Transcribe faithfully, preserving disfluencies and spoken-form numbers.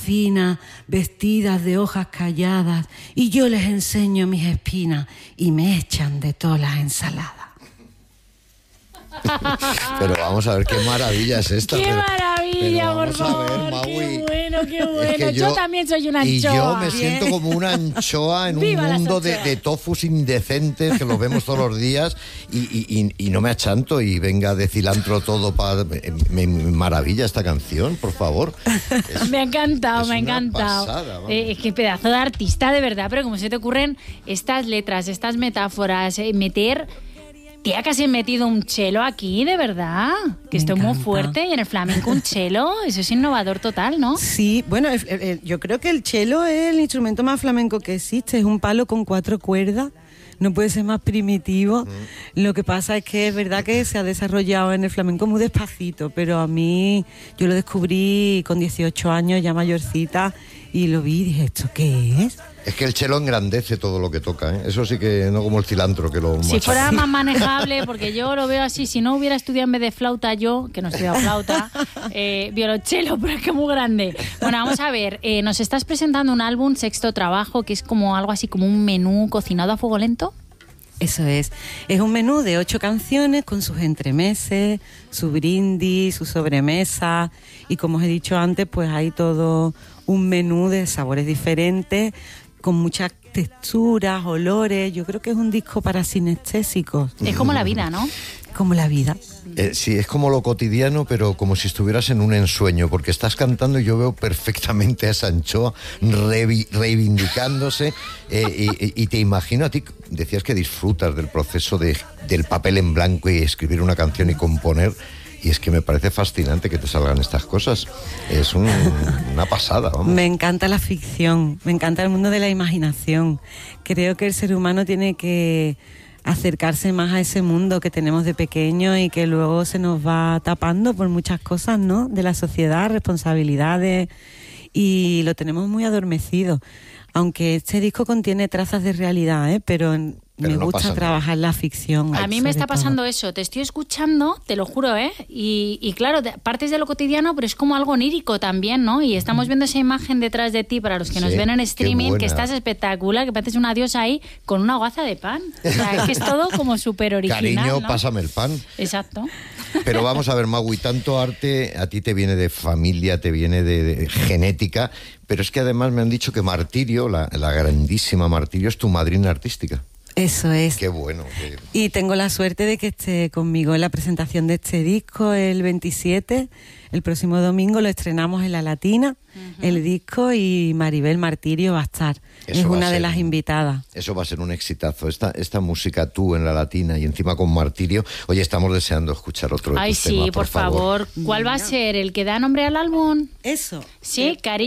finas, vestidas de hojas calladas, y yo les enseño mis espinas y me echan de todas las ensaladas. Pero vamos a ver qué maravilla es esta. ¡Qué pero, maravilla, pero por favor! Ver, ¡Qué bueno, qué bueno! Es que yo, yo también soy una anchoa. Y yo me Bien. siento como una anchoa en un ¡Viva las mundo de, anchoas! de tofus indecentes que los vemos todos los días y, y, y, y no me achanto y venga de cilantro todo para... Me, me maravilla esta canción, por favor. Es, me ha encantado, es me ha una encantado. pasada, vamos. Eh, qué pedazo de artista, de verdad. Pero cómo se te ocurren estas letras, estas metáforas, eh, meter... Tía, que has metido un chelo aquí, de verdad. Que esto es muy fuerte. Y en el flamenco un chelo, eso es innovador total, ¿no? Sí, bueno, el, el, el, yo creo que el chelo es el instrumento más flamenco que existe. Es un palo con cuatro cuerdas. No puede ser más primitivo. Mm. Lo que pasa es que es verdad que se ha desarrollado en el flamenco muy despacito, pero a mí, yo lo descubrí con dieciocho años, ya mayorcita, y lo vi y dije, ¿esto qué es? Es que el chelo engrandece todo lo que toca, ¿eh? Eso sí que no como el cilantro que lo Si machaca. Fuera más manejable, porque yo lo veo así, si no hubiera estudiado en vez de flauta yo, que no he estudiado flauta, eh, violonchelo, pero es que muy grande. Bueno, vamos a ver, eh, nos estás presentando un álbum, Sexto Trabajo, que es como algo así como un menú cocinado a fuego lento. Eso es, es un menú de ocho canciones con sus entremeses, su brindis, su sobremesa, y como os he dicho antes, pues hay todo un menú de sabores diferentes, con muchas texturas, olores. Yo creo que es un disco para sinestésicos. Es como la vida, ¿no? Como la vida. Eh, sí, es como lo cotidiano, pero como si estuvieras en un ensueño, porque estás cantando y yo veo perfectamente a esa anchoa revi- reivindicándose eh, y, y te imagino a ti, decías que disfrutas del proceso de, del papel en blanco y escribir una canción y componer. Y es que me parece fascinante que te salgan estas cosas. Es un, una pasada, vamos. Me encanta la ficción, me encanta el mundo de la imaginación. Creo que el ser humano tiene que acercarse más a ese mundo que tenemos de pequeño y que luego se nos va tapando por muchas cosas, ¿no? De la sociedad, responsabilidades, y lo tenemos muy adormecido. Aunque este disco contiene trazas de realidad, ¿eh? Pero... Pero me no gusta trabajar la ficción. A mí me está pasando todo. Eso, te estoy escuchando, te lo juro, ¿eh? Y, y claro, partes de lo cotidiano, pero es como algo onírico también, ¿no? Y estamos viendo esa imagen detrás de ti, para los que sí, nos ven en streaming, que estás espectacular, que pareces una diosa ahí con una hogaza de pan. O sea, es que es todo como súper original, Cariño, ¿no? Pásame el pan. Exacto. Pero vamos a ver, Magui, tanto arte a ti te viene de familia, te viene de, de genética, pero es que además me han dicho que Martirio, la, la grandísima Martirio, es tu madrina artística. Eso es. Qué bueno. Qué... Y tengo la suerte de que esté conmigo en la presentación de este disco el veintisiete. El próximo domingo lo estrenamos en La Latina, uh-huh. el disco, y Maribel Martirio va a estar. Eso es una de las invitadas. Eso va a ser un exitazo. Esta, esta música, tú en La Latina y encima con Martirio. Oye, estamos deseando escuchar otro de Ay, tus sí, temas, por, por favor. favor. ¿Cuál va a ser? ¿El que da nombre al álbum? Eso. Sí, cariño.